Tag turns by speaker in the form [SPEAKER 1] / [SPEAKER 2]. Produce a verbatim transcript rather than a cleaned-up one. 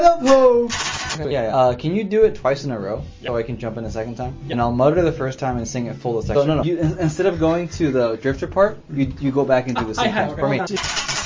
[SPEAKER 1] Whoa. Yeah, yeah. Uh, can you do it twice in a row yep. so I can jump in a second time? Yep. And I'll mutter the first time and sing it full the second. So no, no. You, instead of going to the drifter part, you you go back into the sing part for me.